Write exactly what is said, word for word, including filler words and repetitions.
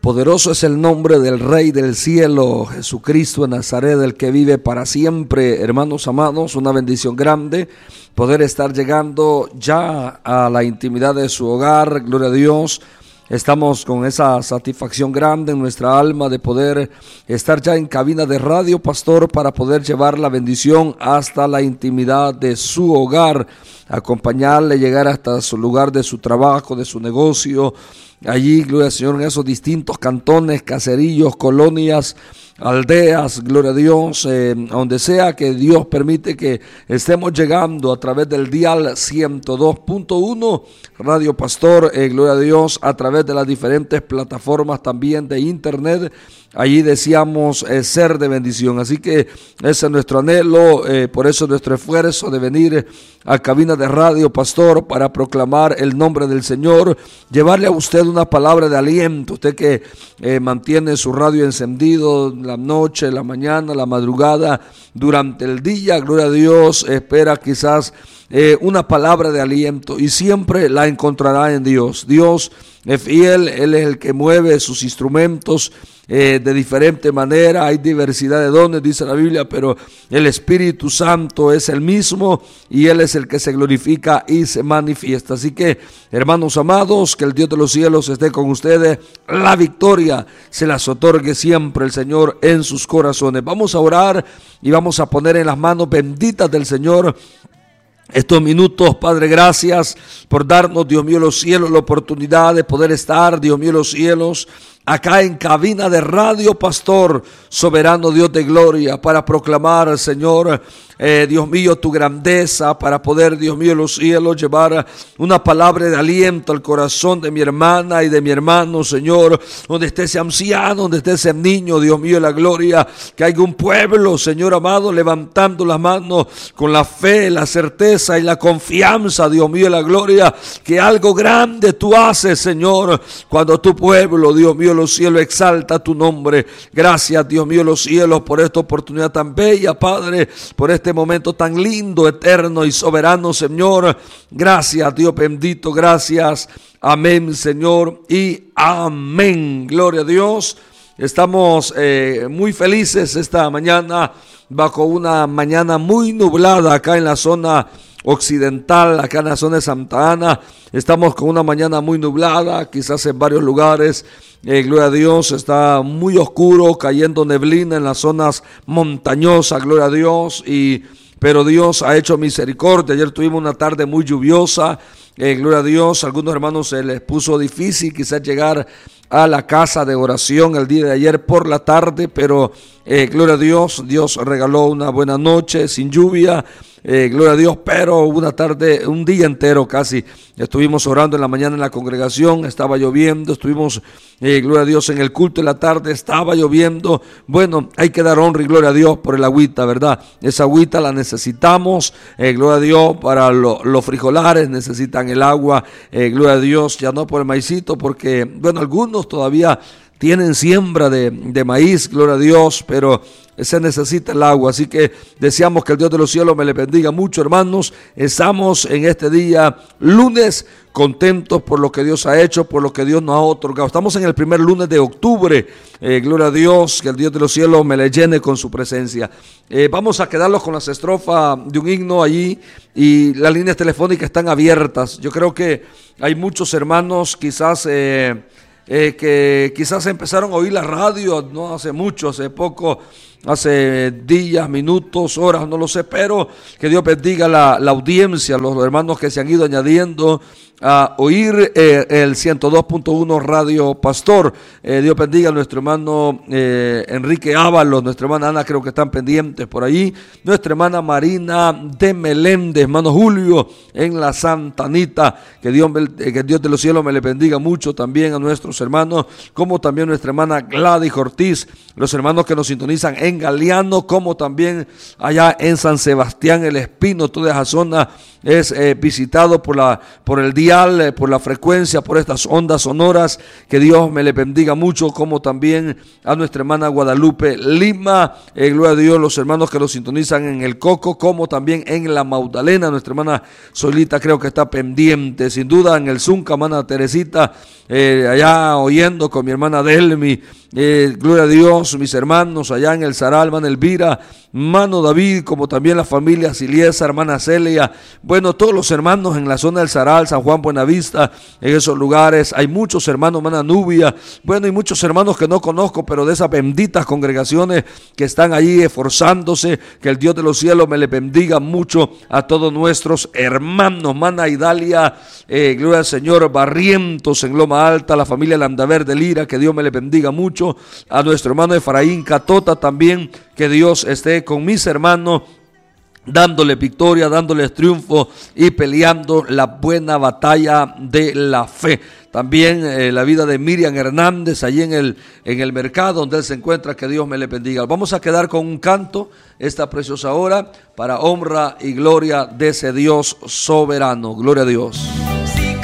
Poderoso es el nombre del Rey del cielo, Jesucristo de Nazaret, el que vive para siempre. Hermanos amados, una bendición grande poder estar llegando ya a la intimidad de su hogar. Gloria a Dios. Estamos con esa satisfacción grande en nuestra alma de poder estar ya en cabina de Radio Pastor para poder llevar la bendición hasta la intimidad de su hogar, acompañarle, llegar hasta su lugar de su trabajo, de su negocio. Allí, gloria al Señor, en esos distintos cantones, caserillos, colonias, aldeas, gloria a Dios, eh, donde sea que Dios permite que estemos llegando a través del dial ciento dos punto uno, Radio Pastor, eh, gloria a Dios, a través de las diferentes plataformas también de internet. Allí deseamos eh, ser de bendición, así que ese es nuestro anhelo, eh, por eso nuestro esfuerzo de venir a cabina de Radio Pastor para proclamar el nombre del Señor, llevarle a usted una palabra de aliento, usted que eh, mantiene su radio encendido la noche, la mañana, la madrugada, durante el día, gloria a Dios, espera quizás eh, una palabra de aliento y siempre la encontrará en Dios. Dios es fiel, Él es el que mueve sus instrumentos Eh, de diferente manera, hay diversidad de dones, dice la Biblia, pero el Espíritu Santo es el mismo y Él es el que se glorifica y se manifiesta. Así que, hermanos amados, que el Dios de los cielos esté con ustedes, la victoria se las otorgue siempre el Señor en sus corazones. Vamos a orar y vamos a poner en las manos benditas del Señor estos minutos. Padre, gracias por darnos, Dios mío, los cielos, la oportunidad de poder estar, Dios mío, los cielos, acá en cabina de Radio Pastor, soberano Dios de gloria, para proclamar, Señor, eh, Dios mío, tu grandeza, para poder, Dios mío, los cielos, llevar una palabra de aliento al corazón de mi hermana y de mi hermano, Señor, donde esté ese anciano, donde esté ese niño, Dios mío, la gloria, que haya un pueblo, Señor amado, levantando las manos con la fe, la certeza y la confianza, Dios mío, la gloria, que algo grande tú haces, Señor, cuando tu pueblo, Dios mío, los cielos, exalta tu nombre. Gracias, Dios mío, los cielos, por esta oportunidad tan bella, Padre, por este momento tan lindo, eterno y soberano, Señor. Gracias, Dios bendito, gracias. Amén, Señor, y amén. Gloria a Dios. Estamos eh, muy felices esta mañana, bajo una mañana muy nublada acá en la zona occidental, acá en la zona de Santa Ana. Estamos con una mañana muy nublada, quizás en varios lugares, eh, gloria a Dios, está muy oscuro, cayendo neblina en las zonas montañosas, gloria a Dios, y pero Dios ha hecho misericordia. Ayer tuvimos una tarde muy lluviosa, eh, gloria a Dios. A algunos hermanos se les puso difícil quizás llegar a la casa de oración el día de ayer por la tarde, pero eh, gloria a Dios, Dios regaló una buena noche sin lluvia. Eh, gloria a Dios, pero una tarde, un día entero casi, estuvimos orando en la mañana en la congregación, estaba lloviendo, estuvimos, eh, gloria a Dios, en el culto en la tarde, estaba lloviendo. Bueno, hay que dar honra y gloria a Dios por el agüita, ¿verdad? Esa agüita la necesitamos, eh, gloria a Dios, para lo, los frijolares necesitan el agua, eh, gloria a Dios, ya no por el maicito, porque, bueno, algunos todavía tienen siembra de, de maíz, gloria a Dios, pero se necesita el agua. Así que deseamos que el Dios de los cielos me le bendiga mucho, hermanos. Estamos en este día lunes contentos por lo que Dios ha hecho, por lo que Dios nos ha otorgado. Estamos en el primer lunes de octubre, eh, gloria a Dios, que el Dios de los cielos me le llene con su presencia. Eh, vamos a quedarlos con las estrofas de un himno allí, y las líneas telefónicas están abiertas. Yo creo que hay muchos hermanos quizás eh, Eh, que quizás empezaron a oír la radio no hace mucho, hace poco, hace días, minutos, horas, no lo sé, pero que Dios bendiga la, la audiencia, los hermanos que se han ido añadiendo a oír eh, el ciento dos punto uno Radio Pastor. Eh, Dios bendiga a nuestro hermano eh, Enrique Ábalos, nuestra hermana Ana, creo que están pendientes por ahí, nuestra hermana Marina de Meléndez, hermano Julio en la Santa Anita, que Dios, que Dios de los cielos me le bendiga mucho también a nuestros hermanos, como también nuestra hermana Gladys Ortiz, los hermanos que nos sintonizan en en Galeano, como también allá en San Sebastián el Espino. Toda esa zona es eh, visitado por la por el dial, eh, por la frecuencia, por estas ondas sonoras. Que Dios me le bendiga mucho, como también a nuestra hermana Guadalupe Lima, eh, gloria a Dios, los hermanos que lo sintonizan en el Coco, como también en la Magdalena. Nuestra hermana Solita creo que está pendiente, sin duda en el Zunca, hermana Teresita, eh, allá oyendo con mi hermana Delmi. Eh, gloria a Dios, mis hermanos allá en el Saral, hermana Elvira, hermano David, como también la familia Siliesa, hermana Celia, bueno, todos los hermanos en la zona del Saral, San Juan Buenavista, en esos lugares, hay muchos hermanos, hermana Nubia, bueno, y muchos hermanos que no conozco, pero de esas benditas congregaciones que están allí esforzándose. Que el Dios de los cielos me le bendiga mucho a todos nuestros hermanos, hermana Idalia, eh, gloria al Señor, Barrientos en Loma Alta, la familia Landaver de Lira, que Dios me le bendiga mucho. A nuestro hermano Efraín Catota también, que Dios esté con mis hermanos, dándole victoria, dándoles triunfo y peleando la buena batalla de la fe. También eh, la vida de Miriam Hernández allí en el, en el mercado donde él se encuentra, que Dios me le bendiga. Vamos a quedar con un canto esta preciosa hora para honra y gloria de ese Dios soberano. Gloria a Dios.